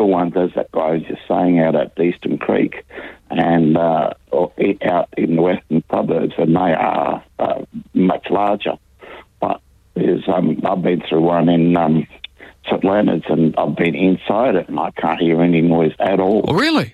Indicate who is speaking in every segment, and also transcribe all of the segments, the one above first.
Speaker 1: ones, as that guy was just saying, out at Eastern Creek and out in the western suburbs, and they are much larger. But I've been through one in St Leonard's, and I've been inside it, and I can't hear any noise at all.
Speaker 2: Oh, really?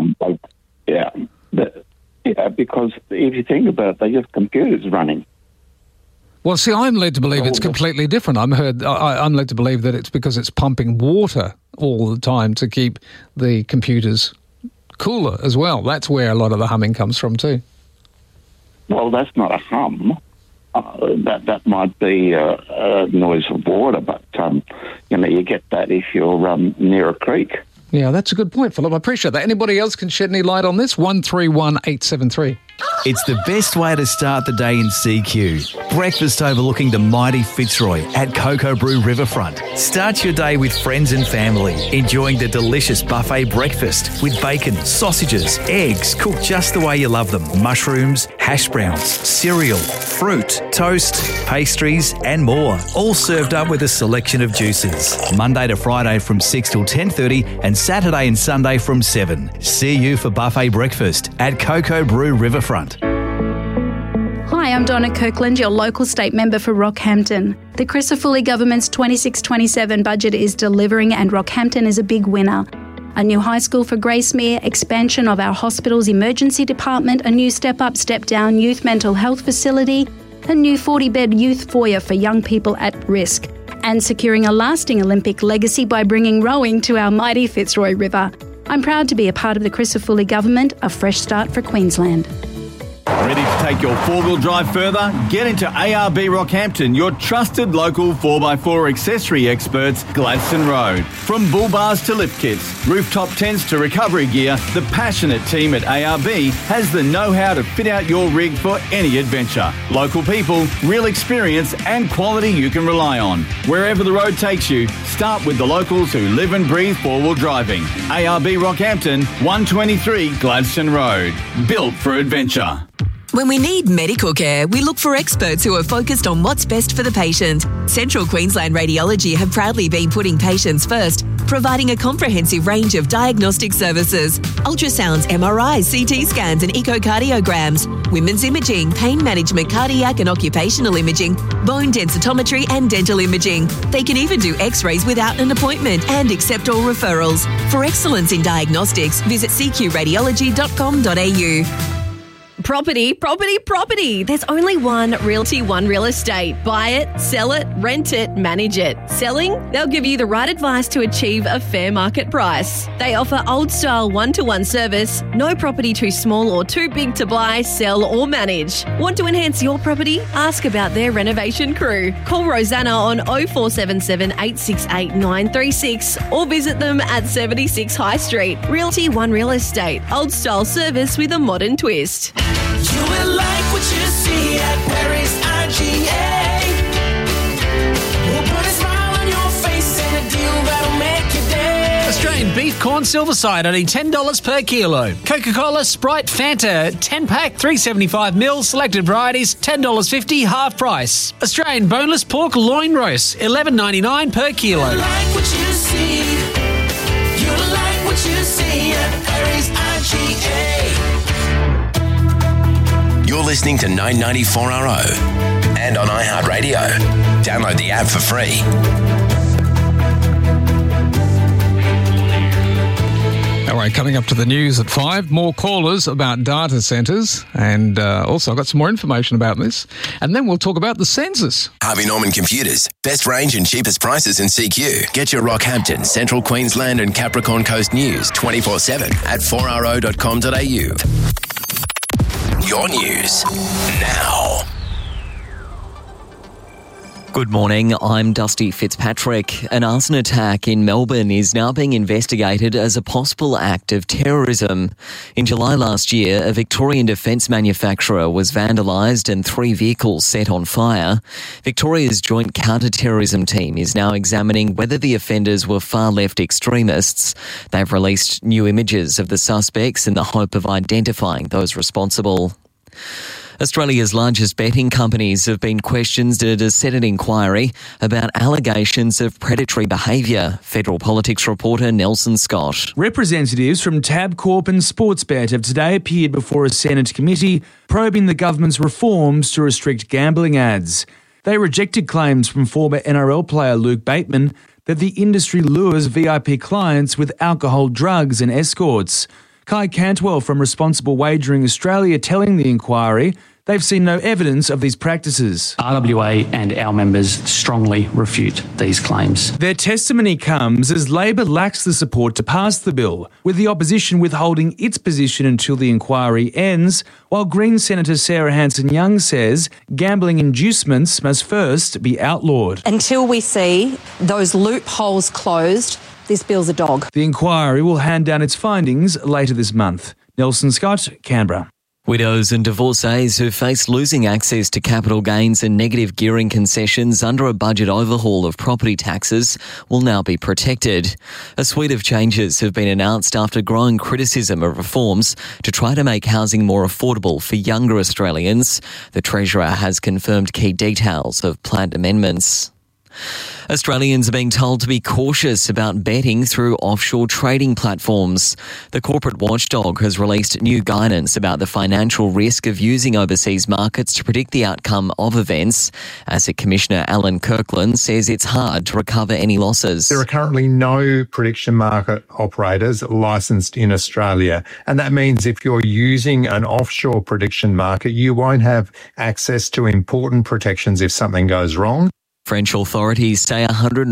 Speaker 1: Because if you think about it, they're just computers running.
Speaker 2: Well, see, I'm led to believe it's completely different. I'm led to believe that it's because it's pumping water all the time to keep the computers cooler as well. That's where a lot of the humming comes from too.
Speaker 1: Well, that's not a hum. That might be a noise of water, but you get that if you're near a creek.
Speaker 2: Yeah, that's a good point, Philip. I appreciate that. Anybody else can shed any light on this? 131873.
Speaker 3: It's the best way to start the day in CQ. Breakfast overlooking the mighty Fitzroy at Cocoa Brew Riverfront. Start your day with friends and family, enjoying the delicious buffet breakfast with bacon, sausages, eggs, cooked just the way you love them, mushrooms, hash browns, cereal, fruit, toast, pastries and more. All served up with a selection of juices. Monday to Friday from 6 till 10:30 and Saturday and Sunday from 7. See you for buffet breakfast at Cocoa Brew Riverfront.
Speaker 4: Hi, I'm Donna Kirkland, your local state member for Rockhampton. The Crisafulli government's 26-27 budget is delivering, and Rockhampton is a big winner. A new high school for Gracemere, expansion of our hospital's emergency department, a new step-up, step-down youth mental health facility, a new 40-bed youth foyer for young people at risk, and securing a lasting Olympic legacy by bringing rowing to our mighty Fitzroy River. I'm proud to be a part of the Crisafulli government, a fresh start for Queensland.
Speaker 5: Ready to take your four-wheel drive further? Get into ARB Rockhampton, your trusted local 4x4 accessory experts, Gladstone Road. From bull bars to lift kits, rooftop tents to recovery gear, the passionate team at ARB has the know-how to fit out your rig for any adventure. Local people, real experience and quality you can rely on. Wherever the road takes you, start with the locals who live and breathe four-wheel driving. ARB Rockhampton, 123 Gladstone Road. Built for adventure.
Speaker 6: When we need medical care, we look for experts who are focused on what's best for the patient. Central Queensland Radiology have proudly been putting patients first, providing a comprehensive range of diagnostic services: ultrasounds, MRIs, CT scans and echocardiograms, women's imaging, pain management, cardiac and occupational imaging, bone densitometry and dental imaging. They can even do x-rays without an appointment and accept all referrals. For excellence in diagnostics, visit cqradiology.com.au.
Speaker 7: Property. There's only one Realty One Real Estate. Buy it, sell it, rent it, manage it. Selling? They'll give you the right advice to achieve a fair market price. They offer old-style one-to-one service. No property too small or too big to buy, sell or manage. Want to enhance your property? Ask about their renovation crew. Call Rosanna on 0477 868 936 or visit them at 76 High Street. Realty One Real Estate. Old-style service with a modern twist.
Speaker 8: You will like what you see at Paris IGA. We'll put a smile on your face and a deal that'll make your day.
Speaker 9: Australian beef corn silverside only $10 per kilo. Coca-Cola, Sprite, Fanta 10-pack 375 ml, selected varieties $10.50 half price. Australian boneless pork loin roast $11.99 per kilo.
Speaker 8: You like what you see. You like what you see at Paris IGA.
Speaker 10: You're listening to 994RO and on iHeartRadio. Download the app for free.
Speaker 2: All right, coming up to the news at 5, more callers about data centres, and also I've got some more information about this, and then we'll talk about the census.
Speaker 10: Harvey Norman Computers. Best range and cheapest prices in CQ. Get your Rockhampton, Central Queensland and Capricorn Coast news 24/7 at 4RO.com.au. Your news now.
Speaker 11: Good morning, I'm Dusty Fitzpatrick. An arson attack in Melbourne is now being investigated as a possible act of terrorism. In July last year, a Victorian defence manufacturer was vandalised and 3 vehicles set on fire. Victoria's Joint Counter-Terrorism Team is now examining whether the offenders were far-left extremists. They've released new images of the suspects in the hope of identifying those responsible. Australia's largest betting companies have been questioned at a Senate inquiry about allegations of predatory behaviour. Federal politics reporter Nelson Scott.
Speaker 12: Representatives from Tabcorp and Sportsbet have today appeared before a Senate committee probing the government's reforms to restrict gambling ads. They rejected claims from former NRL player Luke Bateman that the industry lures VIP clients with alcohol, drugs and escorts. Kai Cantwell from Responsible Wagering Australia telling the inquiry they've seen no evidence of these practices.
Speaker 13: RWA and our members strongly refute these claims.
Speaker 12: Their testimony comes as Labor lacks the support to pass the bill, with the opposition withholding its position until the inquiry ends, while Green Senator Sarah Hanson-Young says gambling inducements must first be outlawed.
Speaker 14: Until we see those loopholes closed, this bill's a dog.
Speaker 12: The inquiry will hand down its findings later this month. Nelson Scott, Canberra.
Speaker 11: Widows and divorcees who face losing access to capital gains and negative gearing concessions under a budget overhaul of property taxes will now be protected. A suite of changes have been announced after growing criticism of reforms to try to make housing more affordable for younger Australians. The Treasurer has confirmed key details of planned amendments. Australians are being told to be cautious about betting through offshore trading platforms. The corporate watchdog has released new guidance about the financial risk of using overseas markets to predict the outcome of events. Asset Commissioner Alan Kirkland says it's hard to recover any losses.
Speaker 15: There are currently no prediction market operators licensed in Australia, and that means if you're using an offshore prediction market, you won't have access to important protections if something goes wrong.
Speaker 11: French authorities say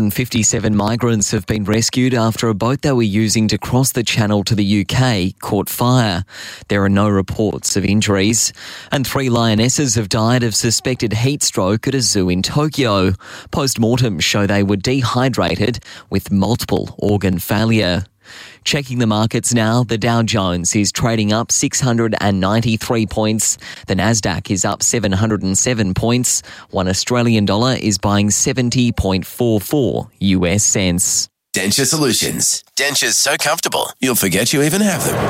Speaker 11: 157 migrants have been rescued after a boat they were using to cross the channel to the UK caught fire. There are no reports of injuries. And 3 lionesses have died of suspected heat stroke at a zoo in Tokyo. Post-mortem show they were dehydrated with multiple organ failure. Checking the markets now, the Dow Jones is trading up 693 points. The Nasdaq is up 707 points. $1 Australian dollar is buying 70.44 US cents.
Speaker 10: Denture Solutions. Dentures so comfortable, you'll forget you even have them.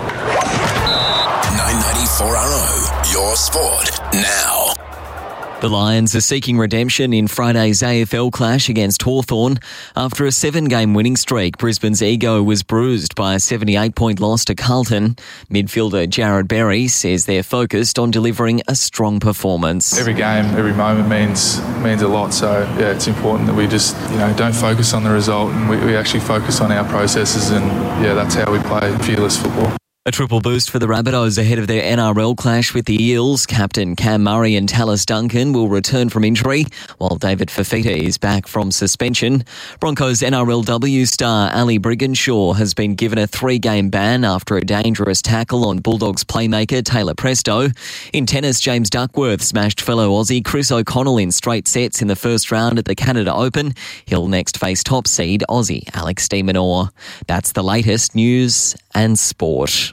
Speaker 10: 994RO, your sport now.
Speaker 11: The Lions are seeking redemption in Friday's AFL clash against Hawthorn. After a 7-game winning streak, Brisbane's ego was bruised by a 78-point loss to Carlton. Midfielder Jared Berry says they're focused on delivering a strong performance.
Speaker 16: Every game, every moment means a lot. So, yeah, it's important that we just, don't focus on the result and we actually focus on our processes, and, yeah, that's how we play fearless football.
Speaker 11: A triple boost for the Rabbitohs ahead of their NRL clash with the Eels. Captain Cam Murray and Tallis Duncan will return from injury, while David Fafita is back from suspension. Broncos NRLW star Ali Brigginshaw has been given a 3-game ban after a dangerous tackle on Bulldogs playmaker Taylor Presto. In tennis, James Duckworth smashed fellow Aussie Chris O'Connell in straight sets in the first round at the Canada Open. He'll next face top seed Aussie Alex de Minaur. That's the latest news and sport.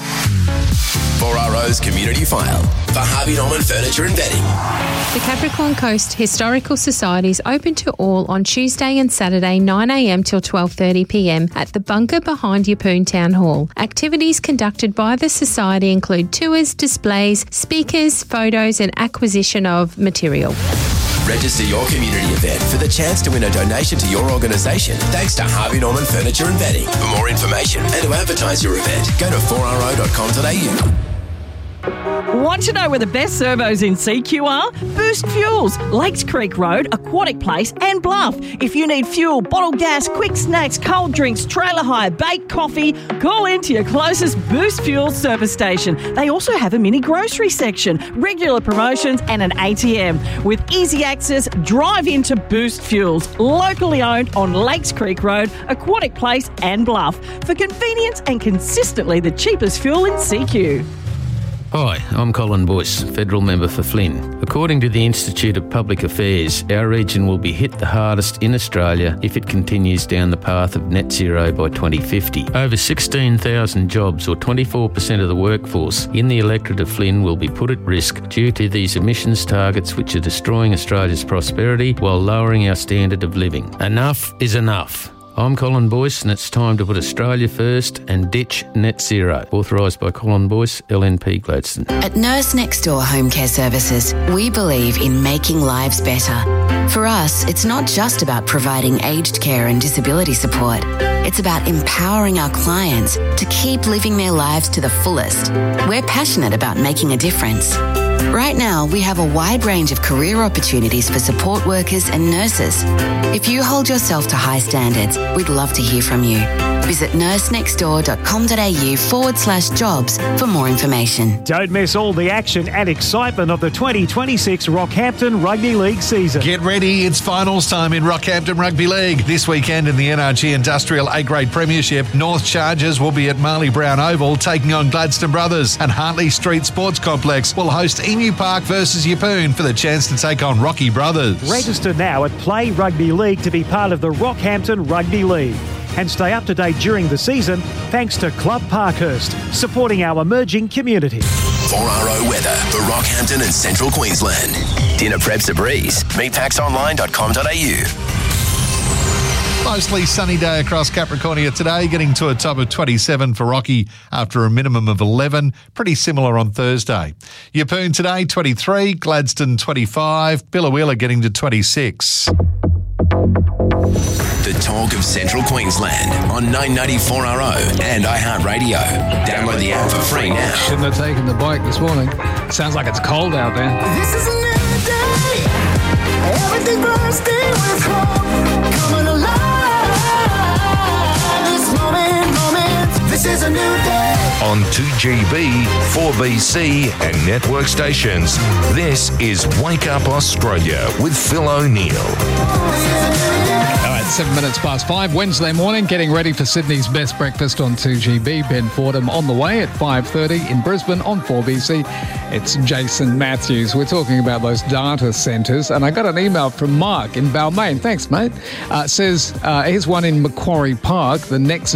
Speaker 10: 4RO's Community File for Harvey Norman Furniture and Bedding.
Speaker 17: The Capricorn Coast Historical Society is open to all on Tuesday and Saturday 9am till 12:30pm at the bunker behind Yeppoon Town Hall. Activities conducted by the Society include tours, displays, speakers, photos and acquisition of material.
Speaker 10: Register your community event for the chance to win a donation to your organisation thanks to Harvey Norman Furniture and Bedding. For more information and to advertise your event, go to 4ro.com.au.
Speaker 18: Want to know where the best servos in CQ are? Boost Fuels, Lakes Creek Road, Aquatic Place and Bluff. If you need fuel, bottled gas, quick snacks, cold drinks, trailer hire, baked coffee, call into your closest Boost Fuels service station. They also have a mini grocery section, regular promotions and an ATM. With easy access, drive into Boost Fuels, locally owned on Lakes Creek Road, Aquatic Place and Bluff. For convenience and consistently the cheapest fuel in CQ.
Speaker 19: Hi, I'm Colin Bush, Federal Member for Flynn. According to the Institute of Public Affairs, our region will be hit the hardest in Australia if it continues down the path of net zero by 2050. Over 16,000 jobs, or 24% of the workforce in the electorate of Flynn, will be put at risk due to these emissions targets which are destroying Australia's prosperity while lowering our standard of living. Enough is enough. I'm Colin Boyce, and it's time to put Australia first and ditch net zero. Authorised by Colin Boyce, LNP Gladstone.
Speaker 20: At Nurse Next Door Home Care Services, we believe in making lives better. For us, it's not just about providing aged care and disability support. It's about empowering our clients to keep living their lives to the fullest. We're passionate about making a difference. Right now, we have a wide range of career opportunities for support workers and nurses. If you hold yourself to high standards, we'd love to hear from you. Visit nursenextdoor.com.au/jobs for more information.
Speaker 21: Don't miss all the action and excitement of the 2026 Rockhampton Rugby League season.
Speaker 22: Get ready, it's finals time in Rockhampton Rugby League. This weekend in the NRG Industrial A-Grade Premiership, North Chargers will be at Marley Brown Oval taking on Gladstone Brothers, and Hartley Street Sports Complex will host Emu Park versus Yeppoon for the chance to take on Rocky Brothers.
Speaker 21: Register now at Play Rugby League to be part of the Rockhampton Rugby League. And stay up to date during the season thanks to Club Parkhurst, supporting our emerging community.
Speaker 10: 4RO weather for Rockhampton and Central Queensland. Dinner prep's a breeze. Meatpacksonline.com.au.
Speaker 22: Mostly sunny day across Capricornia today, getting to a top of 27 for Rocky after a minimum of 11. Pretty similar on Thursday. Yeppoon today, 23. Gladstone, 25. Billawheeler getting to 26.
Speaker 10: The talk of Central Queensland on 994RO and iHeartRadio. Download the app for free now.
Speaker 2: Shouldn't have taken the bike this morning. Sounds like it's cold out there.
Speaker 8: This is a new day. Everything bursting with hope. Coming alive. This moment. This is a new day.
Speaker 23: On 2GB, 4BC and network stations, this is Wake Up Australia with Phil O'Neill.
Speaker 2: All right, 7 minutes past 5, Wednesday morning, getting ready for Sydney's best breakfast on 2GB. Ben Fordham on the way at 5:30 in Brisbane on 4BC. It's Jason Matthews. We're talking about those data centres, and I got an email from Mark in Balmain. Thanks, mate. Says, here's one in Macquarie Park, the next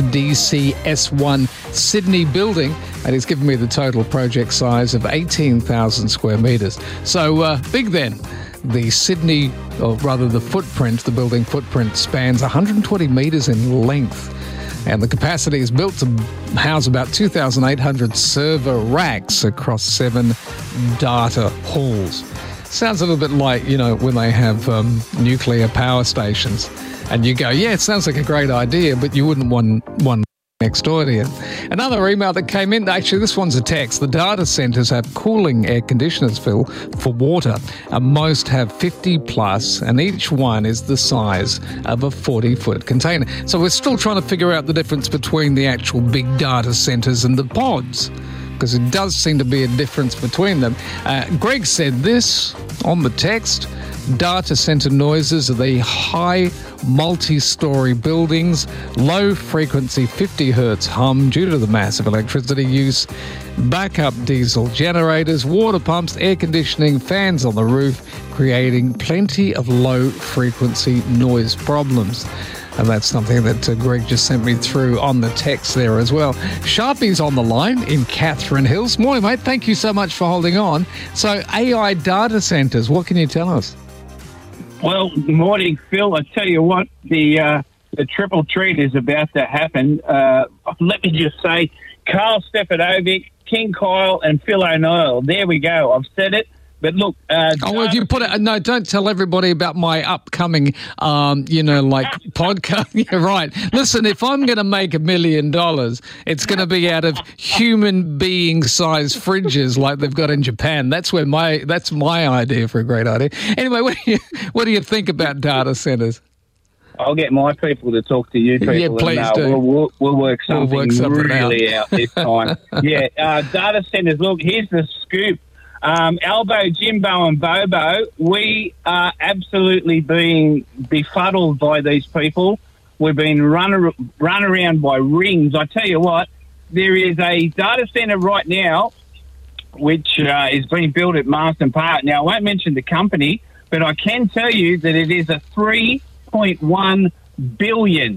Speaker 2: DCS1 Sydney building, and he's given me the total project size of 18,000 square metres. So big then. The Sydney, or rather the footprint, the building footprint spans 120 metres in length, and the capacity is built to house about 2,800 server racks across 7 data halls. Sounds a little bit like, you know, when they have nuclear power stations, and you go, yeah, it sounds like a great idea, but you wouldn't want one next door to you. Another email that came in, actually this one's a text. The data centres have cooling air conditioners, Phil, for water, and most have 50 plus, and each one is the size of a 40-foot container. So we're still trying to figure out the difference between the actual big data centres and the pods, because it does seem to be a difference between them. Greg said this on the text: data centre noises are the high multi-storey buildings, low frequency 50 hertz hum due to the massive electricity use, backup diesel generators, water pumps, air conditioning, fans on the roof, creating plenty of low frequency noise problems. And that's something that Greg just sent me through on the text there as well. Sharpie's on the line in Catherine Hills. Morning, mate. Thank you so much for holding on. So AI data centres, what can you tell us?
Speaker 24: Well, good morning, Phil. I tell you what, the triple treat is about to happen. Let me just say, Carl Stefanovic, King Kyle, and Phil O'Neill. There we go. I've said it. But look,
Speaker 2: well, if you put it, no, don't tell everybody about my upcoming, podcast. You're right. Listen, if I'm going to make $1 million, it's going to be out of human being-sized fridges like they've got in Japan. That's my idea for a great idea. Anyway, what do you think about data centres?
Speaker 24: I'll get my people to talk to you people.
Speaker 2: Yeah, please do.
Speaker 24: We'll work something really out this time. Yeah, data centres. Look, here's the scoop. Albo, Jimbo and Bobo, we are absolutely being befuddled by these people. We've been run around by rings. I tell you what, there is a data centre right now which is being built at Marsden Park. Now, I won't mention the company, but I can tell you that it is a $3.1 billion,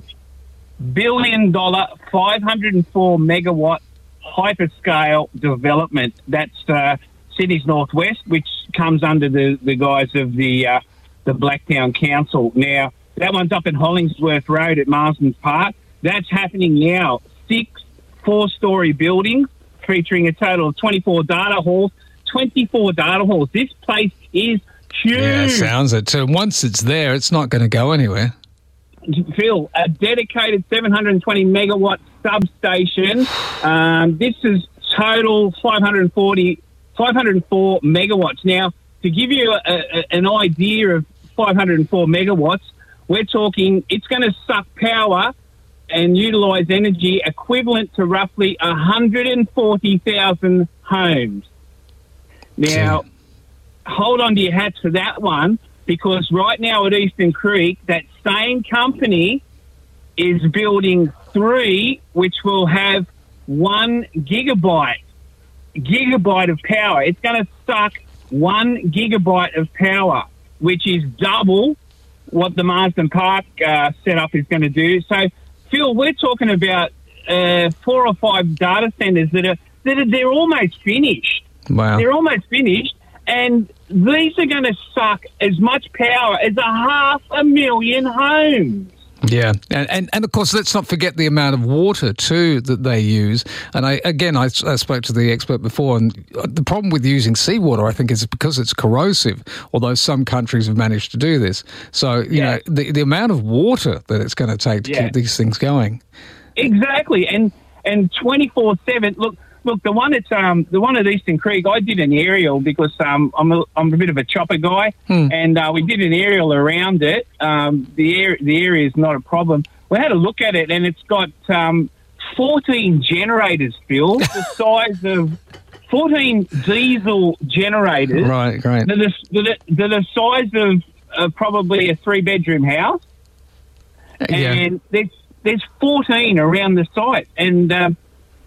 Speaker 24: 504 megawatt hyperscale development. That's Sydney's Northwest, which comes under the guise of the Blacktown Council. Now, That one's up in Hollingsworth Road at Marsden's Park. That's happening now. 6 4-storey buildings featuring a total of 24 data halls. 24 data halls. This place is huge.
Speaker 2: Yeah, sounds it too. Once it's there, it's not going to go anywhere.
Speaker 24: Phil, a dedicated 720 megawatt substation. This is total 504 megawatts. Now, to give you an idea of 504 megawatts, we're talking it's going to suck power and utilise energy equivalent to roughly 140,000 homes. Now, hold on to your hats for that one, because right now at Eastern Creek, that same company is building 3, which will have 1 gigabyte of power. It's going to suck 1 gigabyte of power, which is double what the Marsden Park setup is going to do. So, Phil, we're talking about 4 or 5 data centres they're almost finished.
Speaker 2: Wow.
Speaker 24: They're almost finished, and these are going to suck as much power as 500,000 homes.
Speaker 2: Yeah, and of course, let's not forget the amount of water too that they use. And I spoke to the expert before, and the problem with using seawater, I think, is because it's corrosive. Although some countries have managed to do this, so you know the amount of water that it's going to take to keep these things going.
Speaker 24: Exactly, and 24/7. Look, the one at Eastern Creek, I did an aerial because I'm a bit of a chopper guy, and we did an aerial around it. The area is not a problem. We had a look at it, and it's got 14 generators, Phil, the size of 14 diesel generators.
Speaker 2: Right, great.
Speaker 24: They're the size of probably a 3-bedroom house, and there's 14 around the site, and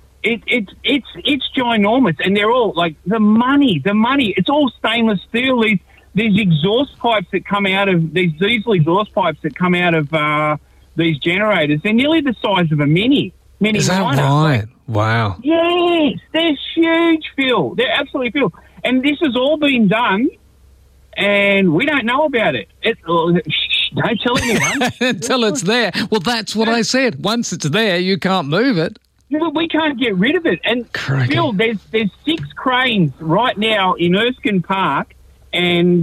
Speaker 24: It's ginormous, and they're all like the money. It's all stainless steel. These exhaust pipes that come out of these diesel exhaust pipes that come out of these generators. They're nearly the size of a mini.
Speaker 2: Is that right? Wow.
Speaker 24: Yes, they're huge, Phil. They're absolutely Phil. And this has all been done, and we don't know about it. Don't tell anyone
Speaker 2: until it's there. Well, that's what I said. Once it's there, you can't move it.
Speaker 24: We can't get rid of it. And Phil, there's 6 cranes right now in Erskine Park and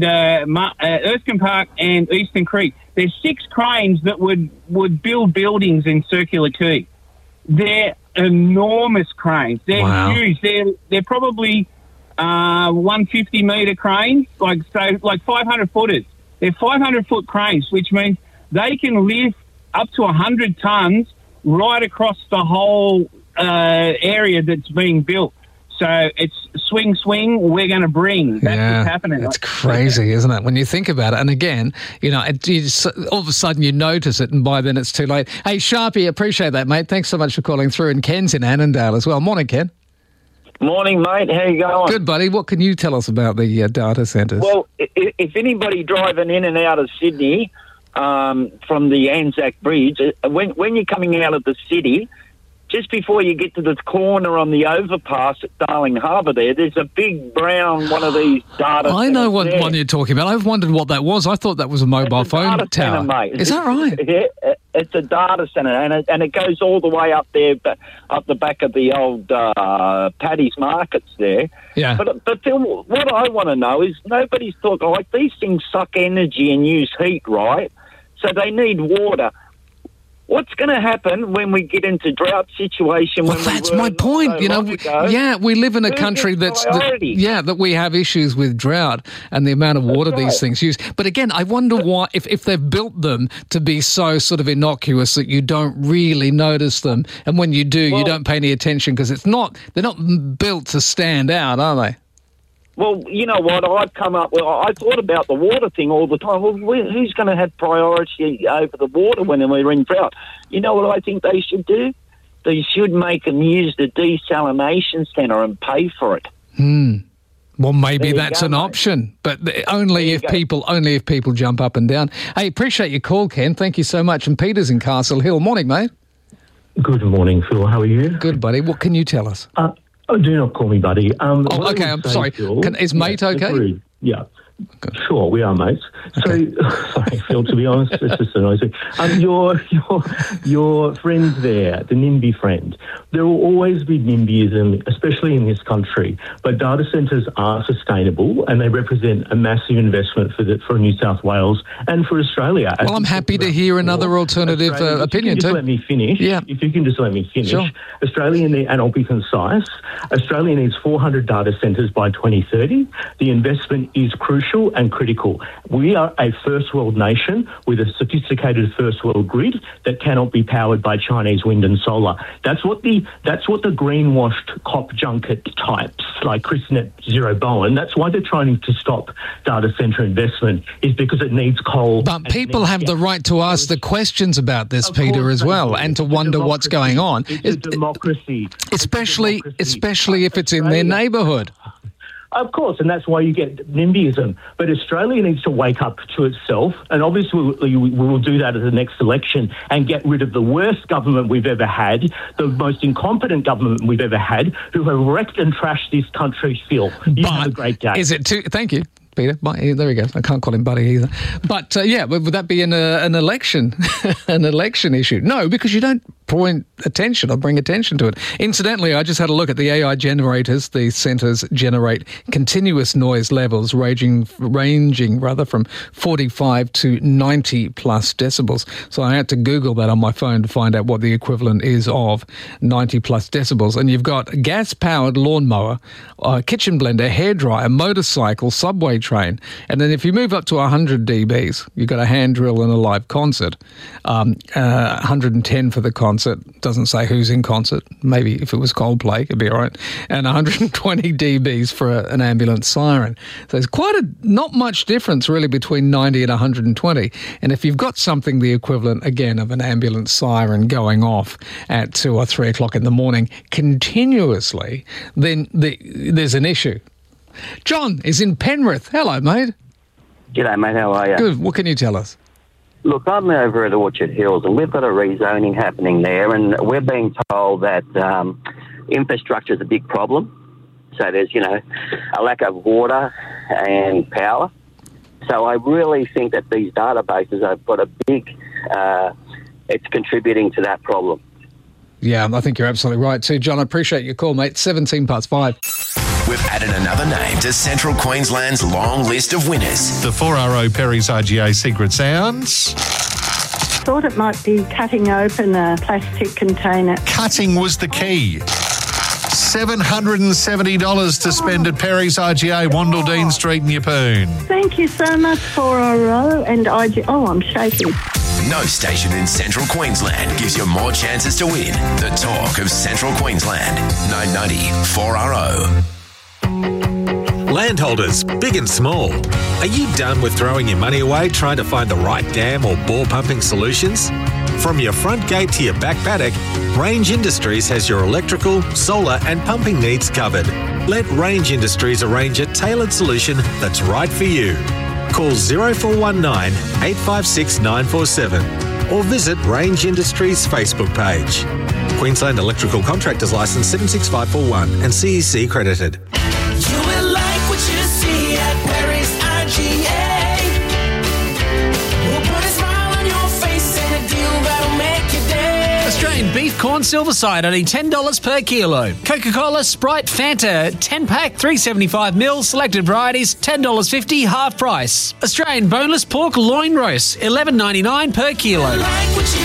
Speaker 24: Eastern Creek. There's 6 cranes that would build buildings in Circular Quay. They're enormous cranes. They're huge. They're probably 150 metre cranes, like 500 footers. They're 500-foot cranes, which means they can lift up to 100 tonnes right across the whole area that's being built. So it's swing, we're going to bring. That's what's happening.
Speaker 2: It's crazy, isn't it, when you think about it? And again, you know, all of a sudden you notice it, and by then it's too late. Hey, Sharpie, appreciate that, mate. Thanks so much for calling through. And Ken's in Annandale as well. Morning, Ken.
Speaker 1: Morning, mate. How you going?
Speaker 2: Good, buddy. What can you tell us about the data centres?
Speaker 1: Well, if anybody driving in and out of Sydney from the Anzac Bridge, when you're coming out of the city, just before you get to the corner on the overpass at Darling Harbour there's a big brown one of these data
Speaker 2: I know what
Speaker 1: there.
Speaker 2: one you're talking about. I've wondered what that was. I thought that was a mobile phone tower.
Speaker 1: Center, mate.
Speaker 2: Is that right?
Speaker 1: Yeah, it's a data centre, and it goes all the way up there, up the back of the old Paddy's Markets there.
Speaker 2: Yeah.
Speaker 1: But Phil, what I want to know is nobody's talking, like, these things suck energy and use heat, right? So they need water. What's going to happen when we get into drought situation?
Speaker 2: Well, that's my point. You know, we live in a country that we have issues with drought and the amount of water these things use. But again, I wonder why, if they've built them to be so sort of innocuous that you don't really notice them, and when you do, you don't pay any attention because they're not built to stand out, are they?
Speaker 1: Well, you know what? I thought about the water thing all the time. Well, who's going to have priority over the water when we're in drought? You know what I think they should do? They should make them use the desalination centre and pay for it.
Speaker 2: Well, maybe that's an option, but only if people jump up and down. Hey, appreciate your call, Ken. Thank you so much. And Peter's in Castle Hill. Morning, mate.
Speaker 3: Good morning, Phil. How are you?
Speaker 2: Good, buddy. What can you tell us?
Speaker 3: Do not call me buddy.
Speaker 2: okay, I'm sorry. Phil, is mate okay?
Speaker 3: Yeah. Sure, we are mates. Okay. So, sorry, Phil, to be honest, it's just annoying. Your friends there, the NIMBY friend, there will always be NIMBYism, especially in this country, but data centres are sustainable and they represent a massive investment for New South Wales and for Australia.
Speaker 2: Well, I'm happy to hear another alternative opinion too.
Speaker 3: Let me finish.
Speaker 2: Yeah.
Speaker 3: If you can just let me finish.
Speaker 2: Sure.
Speaker 3: And I'll be concise, Australia needs 400 data centres by 2030. The investment is crucial and critical. We are a first world nation with a sophisticated first world grid that cannot be powered by Chinese wind and solar. That's what the greenwashed cop junket types like Chris Net Zero Bowen, that's why they're trying to stop data centre investment, is because it needs coal.
Speaker 2: But people have the right to ask the questions about this, Peter, as well, and to wonder what's going on.
Speaker 3: It's a democracy.
Speaker 2: Especially if it's in their neighbourhood.
Speaker 3: Of course, and that's why you get NIMBYism. But Australia needs to wake up to itself, and obviously we will do that at the next election and get rid of the worst government we've ever had, the most incompetent government we've ever had, who have wrecked and trashed this country. Phil, have a great day.
Speaker 2: Is it too? Thank you, Peter. There we go. I can't call him Buddy either. But would that be an election, an election issue? No, because you don't point attention or bring attention to it. Incidentally, I just had a look at the AI generators. The centres generate continuous noise levels ranging from 45 to 90 plus decibels. So I had to Google that on my phone to find out what the equivalent is of 90 plus decibels. And you've got gas-powered lawnmower, kitchen blender, hairdryer, motorcycle, subway train. And then if you move up to 100 dBs, you've got a hand drill and a live concert. 110 for the concert. Doesn't say who's in concert. Maybe if it was Coldplay, it'd be all right. And 120 dBs for an ambulance siren. So there's not much difference really between 90 and 120. And if you've got something the equivalent, again, of an ambulance siren going off at 2 or 3 o'clock in the morning continuously, then there's an issue. John is in Penrith. Hello, mate.
Speaker 4: G'day, mate. How are you?
Speaker 2: Good. What can you tell us?
Speaker 4: Look, I'm over at Orchard Hills, and we've got a rezoning happening there, and we're being told that infrastructure is a big problem. So there's, a lack of water and power. So I really think that these databases have got a big, it's contributing to that problem.
Speaker 2: Yeah, I think you're absolutely right too, John. I appreciate your call, mate. 17:05.
Speaker 10: We've added another name to Central Queensland's long list of winners.
Speaker 22: The 4RO Perry's RGA Secret Sounds.
Speaker 5: Thought it might be cutting open a plastic container.
Speaker 22: Cutting was the key. $770 to spend at Perry's RGA, Wandledine Street in Yeppoon.
Speaker 5: Thank you so much, 4RO and RGA. Oh, I'm shaking.
Speaker 10: No station in Central Queensland gives you more chances to win. The talk of Central Queensland. 990 4RO.
Speaker 6: Landholders, big and small. Are you done with throwing your money away trying to find the right dam or bore pumping solutions? From your front gate to your back paddock, Range Industries has your electrical, solar and pumping needs covered. Let Range Industries arrange a tailored solution that's right for you. Call 0419 856 947 or visit Range Industries Facebook page. Queensland Electrical Contractors Licence 76541 and CEC accredited.
Speaker 8: You will like what you see at Perry's RGA. We'll put a smile on your face and a deal that'll make your day.
Speaker 9: Australian beef corn silver side only $10 per kilo. Coca-Cola, Sprite, Fanta 10-pack 375ml selected varieties $10.50 half price. Australian boneless pork loin roast $11.99 per kilo.
Speaker 8: Like what you